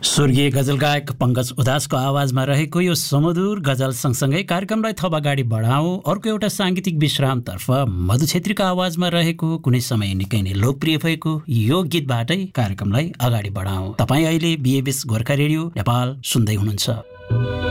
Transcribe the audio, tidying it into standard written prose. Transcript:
स्वर्गीय गजल गायक पंकज उदासको आवाजमा रहेको यो सुमधुर गजल सँगसँगै कार्यक्रमलाई थप अगाडि बढाऊ अर्को एउटा साङ्गीतिक विश्रामतर्फ मधु छेत्रीको आवाजमा रहेको कुनै समय निकै नै लोकप्रिय भएको यो गीतबाटै कार्यक्रमलाई अगाडि बढाऊ। तपाईँ अहिले बिएबिएस गोर्खा रेडियो नेपाल सुन्दै हुनुहुन्छ।